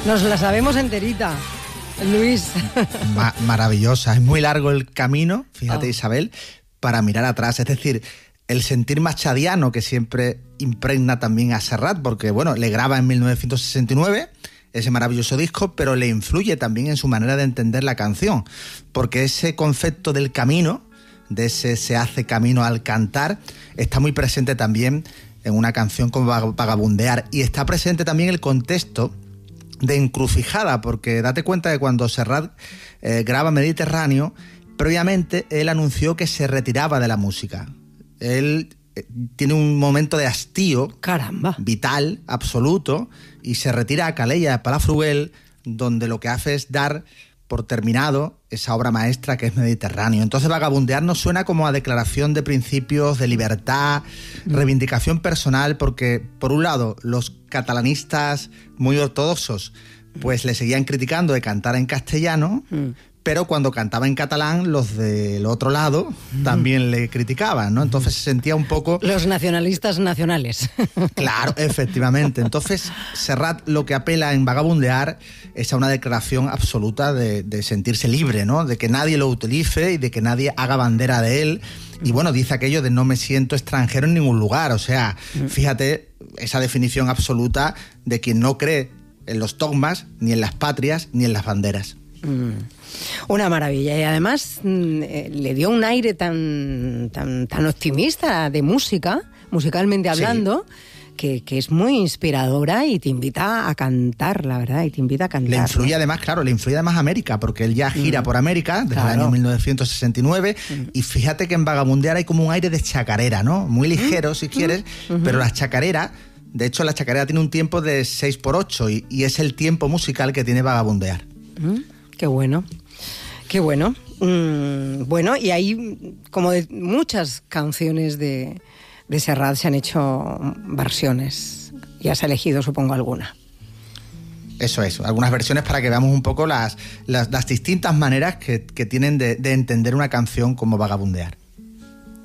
Nos la sabemos enterita, Luis. Maravillosa. Es muy largo el camino, fíjate, Isabel, para mirar atrás. Es decir, el sentir machadiano que siempre impregna también a Serrat, porque, bueno, le graba en 1969 ese maravilloso disco, pero le influye también en su manera de entender la canción, porque ese concepto del camino, de ese se hace camino al cantar, está muy presente también en una canción como Vagabundear, y está presente también el contexto de encrucijada, porque date cuenta que cuando Serrat graba Mediterráneo, previamente él anunció que se retiraba de la música. Él tiene un momento de hastío, caramba, vital, absoluto, y se retira a Calella, a Palafrugell, donde lo que hace es dar por terminado esa obra maestra que es Mediterráneo. Entonces Vagabundear nos suena como a declaración de principios, de libertad, reivindicación personal, porque por un lado los catalanistas muy ortodoxos pues le seguían criticando de cantar en castellano, pero cuando cantaba en catalán, los del otro lado también le criticaban, ¿no? Entonces se sentía un poco... Los nacionalistas nacionales. Claro, efectivamente. Entonces Serrat lo que apela en Vagabundear es a una declaración absoluta de sentirse libre, ¿no? De que nadie lo utilice y de que nadie haga bandera de él. Y bueno, dice aquello de no me siento extranjero en ningún lugar. O sea, fíjate esa definición absoluta de quien no cree en los dogmas, ni en las patrias, ni en las banderas. Una maravilla, y además le dio un aire tan optimista de música, musicalmente hablando, sí, que es muy inspiradora y te invita a cantar, la verdad, y te invita a cantar. Le influye además, claro, le influye además América, porque él ya gira por América desde el año 1969, y fíjate que en Vagabundear hay como un aire de chacarera, ¿no? Muy ligero, si quieres, pero la chacarera, de hecho la chacarera tiene un tiempo de 6x8 y es el tiempo musical que tiene Vagabundear. Qué bueno, qué bueno. Bueno, y hay como de muchas canciones de Serrat se han hecho versiones. Y has elegido, supongo, alguna. Eso es, algunas versiones para que veamos un poco las distintas maneras que tienen de entender una canción como Vagabundear.